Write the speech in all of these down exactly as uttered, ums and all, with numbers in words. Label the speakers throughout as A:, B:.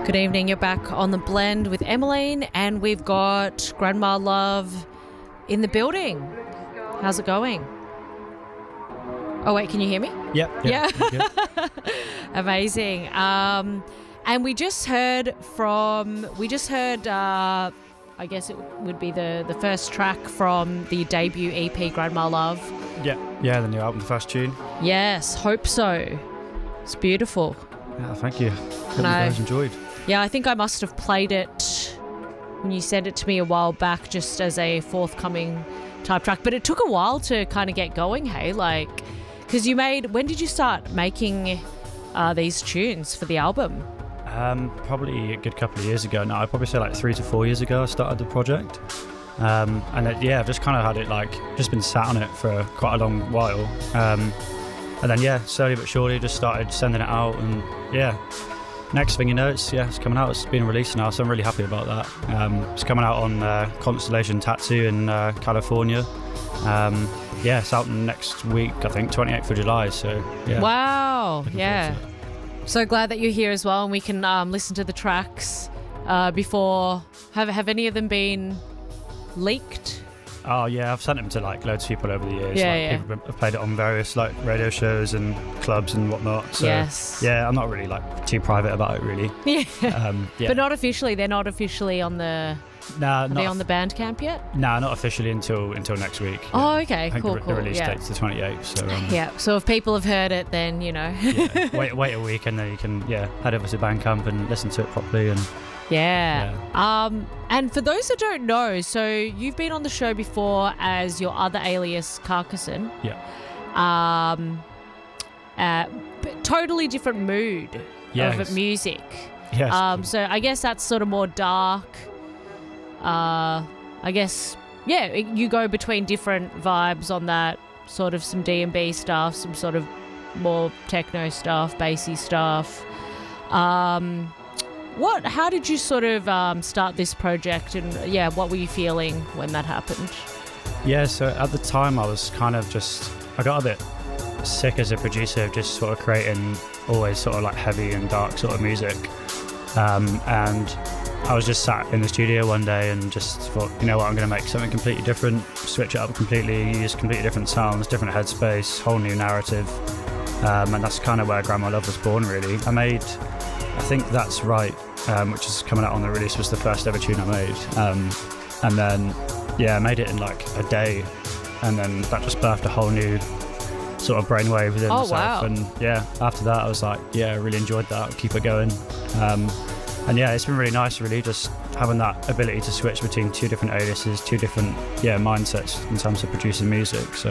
A: Good evening, you're back on The Blend with Emmeline, and we've got Grandma Love in the building. How's it going? Oh wait, can you hear me?
B: Yep.
A: Yeah.
B: Yeah.
A: Amazing. Um, and we just heard from, we just heard, uh, I guess it would be the, the first track from the debut E P, Grandma Love.
B: Yeah. Yeah, the new album, the first tune.
A: Yes, Hope So. It's beautiful.
B: Yeah, thank you. Hope you
A: No.
B: guys enjoyed.
A: Yeah, I think I must have played it when you sent it to me a while back, just as a forthcoming type track. But it took a while to kind of get going, hey? Like, because you made, when did you start making uh, these tunes for the album?
B: Um, probably a good couple of years ago now. I'd probably say like three to four years ago I started the project. Um, and it, yeah, I've just kind of had it like, just been sat on it for quite a long while. Um, and then yeah, slowly but surely just started sending it out, and yeah. Next thing you know, it's yeah, it's coming out. It's been released now, so I'm really happy about that. Um, it's coming out on uh, Constellation Tattoo in uh, California. Um, yeah, it's out next week, I think, twenty-eighth of July. So yeah.
A: Wow.
B: Looking
A: Yeah.
B: forward to it.
A: So glad that you're here as well, and we can um, listen to the tracks uh, before. Have Have any of them been leaked?
B: Oh yeah, I've sent them to like loads of people over the years.
A: Yeah,
B: like,
A: yeah.
B: People have played it on various like radio shows and clubs and whatnot. So
A: Yes.
B: yeah, I'm not really like too private about it really.
A: Yeah.
B: Um, yeah.
A: But not officially. They're not officially on the.
B: nah,
A: Are
B: not
A: they on the Bandcamp yet?
B: nah, not officially until until next week.
A: Oh,
B: Yeah.
A: okay.
B: I think
A: Cool.
B: the,
A: Cool.
B: the release
A: Yeah.
B: date's the twenty-eighth. So um,
A: Yeah. So if people have heard it, then you know.
B: yeah, wait wait a week and then you can yeah head over to Bandcamp and listen to it properly. And
A: Yeah. Um, and for those that don't know, so you've been on the show before as your other alias, Carcasson.
B: yeah
A: Um, uh, but totally different mood
B: Yes.
A: of music.
B: yes
A: Um, so I guess that's sort of more dark. Uh, I guess, yeah, it- you go between different vibes on that, sort of some D and B stuff, some sort of more techno stuff, bassy stuff. Um, what? How did you sort of um, start this project, and yeah, what were you feeling when that happened?
B: yeah so at the time I was kind of just I got a bit sick as a producer of just sort of creating always sort of like heavy and dark sort of music. Um, and I was just sat in the studio one day and just thought, you know what, I'm going to make something completely different, switch it up completely, use completely different sounds, different headspace, whole new narrative. Um, and that's kind of where Grandma Love was born, really. I made, I think That's Right, um, which is coming out on the release, was the first ever tune I made. Um, and then, yeah, I made it in like a day. And then that just birthed a whole new sort of brainwave within
A: Oh,
B: myself.
A: wow.
B: And yeah, after that, I was like, yeah, I really enjoyed that. I'll keep it going. Um, and yeah, it's been really nice, really, just having that ability to switch between two different aliases, two different yeah mindsets in terms of producing music. So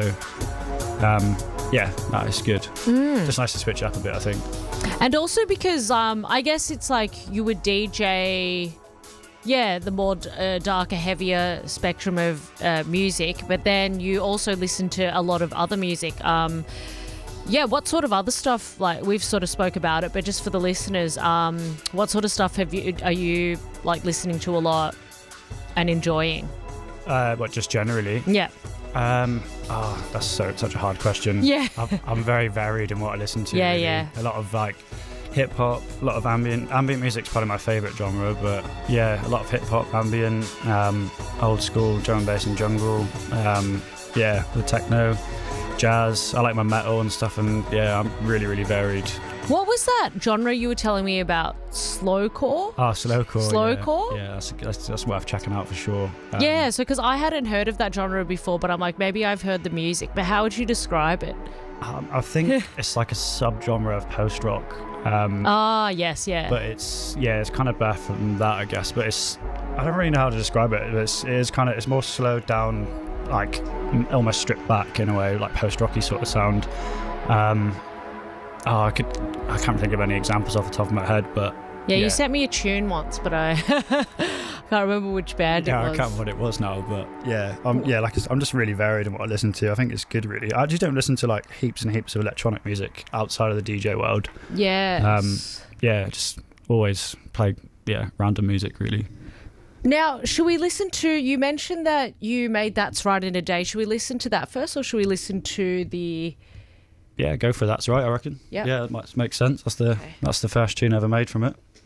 B: um, yeah, that is good.
A: Mm.
B: Just nice to switch up a bit, I think.
A: And also because um, I guess it's like you would D J, yeah, the more uh, darker, heavier spectrum of uh, music, but then you also listen to a lot of other music. Um, yeah, what sort of other stuff? Like we've sort of spoke about it, but just for the listeners, um, what sort of stuff have you are you like listening to a lot and enjoying?
B: Uh, but just generally,
A: Yeah,
B: um, oh, that's so such a hard question.
A: Yeah.
B: I'm, I'm very varied in what I listen to.
A: Yeah,
B: really.
A: yeah.
B: A lot of like hip hop, a lot of ambient. Ambient music's probably my favourite genre, but yeah, a lot of hip hop, ambient, um, old school drum and bass and jungle. Um, yeah, the techno, jazz. I like my metal and stuff, and yeah, I'm really, really varied.
A: what was that genre you were telling me about? Slowcore.
B: Ah, slowcore.
A: Slowcore?
B: Yeah, yeah that's, that's that's worth checking out for sure. Um,
A: Yeah, so because I hadn't heard of that genre before, but I'm like, maybe I've heard the music, but how would you describe it?
B: um, I think it's like a subgenre of post rock. Um,
A: Ah, yes, yeah.
B: But it's yeah, it's kind of birthed from that, I guess. But it's I don't really know how to describe it. But it's, it is kind of it's more slowed down, like m- almost stripped back in a way, like post rocky sort of sound. Um, oh, I could I can't think of any examples off the top of my head, but
A: yeah,
B: yeah.
A: you sent me a tune once, but I can't remember which band
B: yeah,
A: it
B: I
A: was.
B: can't remember what it was now, but yeah, um, yeah, like I s- I'm just really varied in what I listen to. I think it's good, really. I just don't listen to like heaps and heaps of electronic music outside of the D J world.
A: Yes.
B: Um, Yeah, just always play yeah random music, really.
A: Now, should we listen to, you mentioned that you made That's Right in a day. Should we listen to that first, or should we listen to the...
B: Yeah, go for That's Right, I reckon.
A: Yeah.
B: Yeah, that might make sense. That's the
A: Okay.
B: that's the first tune ever made from it.